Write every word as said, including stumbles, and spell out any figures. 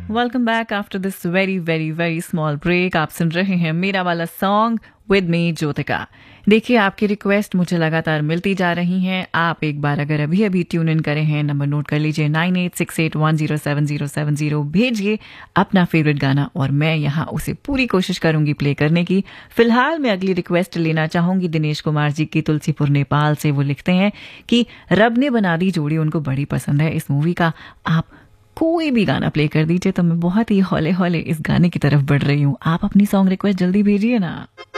Welcome back after this very very very small break. आप सुन रहे हैं मेरा वाला सॉन्ग विद मी ज्योतिका। देखिए, आपकी रिक्वेस्ट मुझे लगातार मिलती जा रही हैं। आप एक बार अगर अभी अभी ट्यून इन करे हैं, नंबर नोट कर लीजिए nine eight six eight one zero seven zero seven zero. भेजिए अपना फेवरेट गाना और मैं यहाँ उसे पूरी कोशिश करूंगी प्ले करने की। फिलहाल मैं अगली रिक्वेस्ट लेना चाहूंगी दिनेश कुमार जी की, तुलसीपुर नेपाल से। वो लिखते हैं कि रब ने बना दी जोड़ी उनको बड़ी पसंद है इस मूवी का। आप कोई भी गाना प्ले कर दीजिए तो मैं बहुत ही हौले हौले इस गाने की तरफ बढ़ रही हूँ। आप अपनी सॉन्ग रिक्वेस्ट जल्दी भेजिए ना।